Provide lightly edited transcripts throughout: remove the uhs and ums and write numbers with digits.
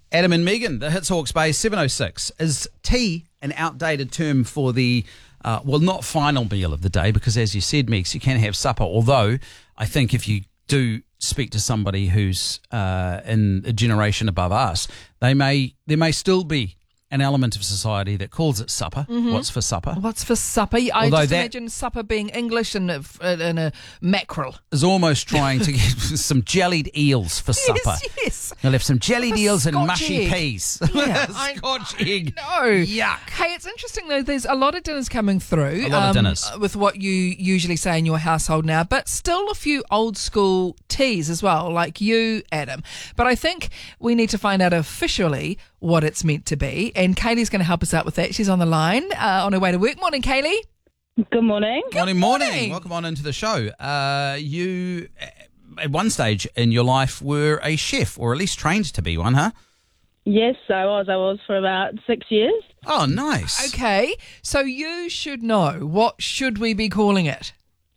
Adam and Megan, the Hits Hawke's Bay 706. Is tea an outdated term for the, not final meal of the day? Because as you said, Megs, you can have supper. Although I think if you do speak to somebody who's in a generation above us, there may still be an element of society that calls it supper. Mm-hmm. What's for supper? What's for supper? I just imagine supper being English and a mackerel. Is almost trying to get some jellied eels for supper. Yes. You'll have some jellied eels and mushy egg. peas. Yeah, Scotch egg. No. Yuck. Hey, it's interesting though, there's a lot of dinners coming through. A lot of dinners. With what you usually say in your household now, but still a few old school teas as well, like you, Adam. But I think we need to find out officially what it's meant to be. And Kaylee's going to help us out with that. She's on the line on her way to work. Morning, Kaylee. Good morning. Morning. Welcome on into the show. You, at one stage in your life, were a chef, or at least trained to be one, huh? Yes, I was. I was for about 6 years. Oh, nice. Okay, so you should know. What should we be calling it?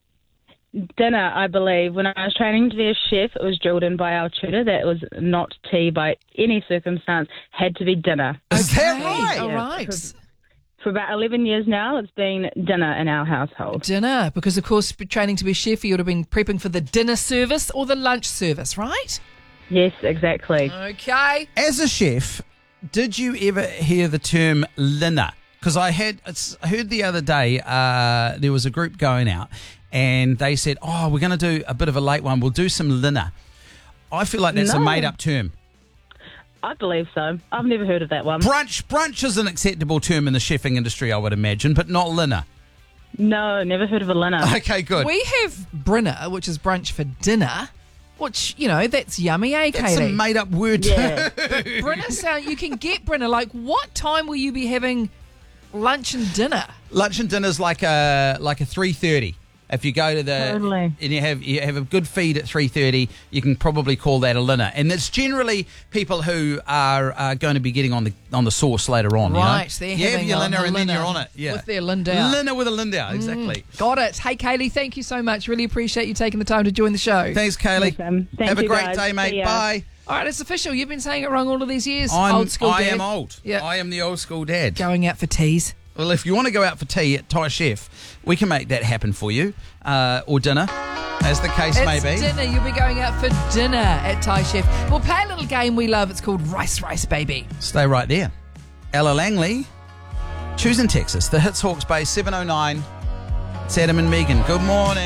Dinner, I believe. When I was training to be a chef, it was drilled in by our tutor that it was not tea by any circumstance, had to be dinner. Is that right? All Yeah. right. For about 11 years now, it's been dinner in our household. Dinner, because of course, training to be a chef, you would have been prepping for the dinner service or the lunch service, right? Yes, exactly. Okay. As a chef, did you ever hear the term linner? Because I heard the other day there was a group going out and they said, oh, we're going to do a bit of a late one. We'll do some linner. I feel like that's a made-up term. I believe so. I've never heard of that one. Brunch is an acceptable term in the chefing industry, I would imagine, but not linner. No, never heard of a linner. Okay, good. We have brinner, which is brunch for dinner, which, that's yummy, eh, Kaylee? That's a made-up word. Yeah. Brinner sound, you can get brinner. Like, what time will you be having lunch and dinner? Lunch and dinner's like a 3:30. If you go to Totally. and you have a good feed at 3:30, you can probably call that a linner. And it's generally people who are going to be getting on the sauce later on. Right, you know? they're you have having your a linner and then linner you're on it. Yeah, with their Lindau. Linner with a Lindau, exactly. Got it. Hey, Kaylee, thank you so much. Really appreciate you taking the time to join the show. Thanks, Kaylee. Awesome. Thank have a you, great guys. day, mate. See ya. Bye. All right, it's official. You've been saying it wrong all of these years. I old school dad. am old. Yeah. I am the old school dad. Going out for teas. Well, if you want to go out for tea at Thai Chef, we can make that happen for you. Or dinner, as the case may be. It's dinner. You'll be going out for dinner at Thai Chef. We'll play a little game we love. It's called Rice Rice Baby. Stay right there. Ella Langley, choosing Texas. The Hits Hawke's Bay 709. It's Adam and Megan. Good morning.